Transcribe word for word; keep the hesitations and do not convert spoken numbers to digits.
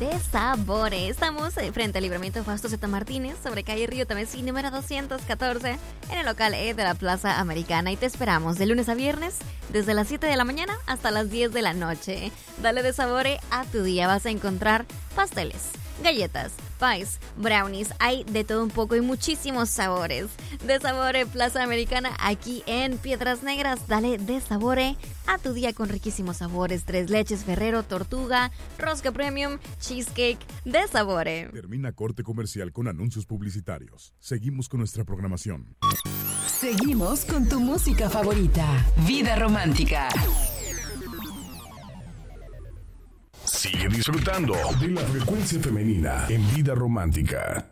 de Sabore. Estamos eh, frente al Libramiento Fausto Z. Martínez, sobre calle Río Tamesí, número doscientos catorce, en el local E de la Plaza Americana. Y te esperamos de lunes a viernes, desde las siete de la mañana hasta las diez de la noche. Dale de Sabore a tu día. Vas a encontrar pasteles, galletas, pies, brownies, hay de todo un poco y muchísimos sabores. De Sabore Plaza Americana, aquí en Piedras Negras. Dale de Sabore a tu día con riquísimos sabores: tres leches, Ferrero, tortuga, rosca premium, cheesecake. De Sabore. Termina corte comercial con anuncios publicitarios. Seguimos con nuestra programación. Seguimos con tu música favorita. Vida Romántica. Sigue disfrutando de la frecuencia femenina en Vida Romántica.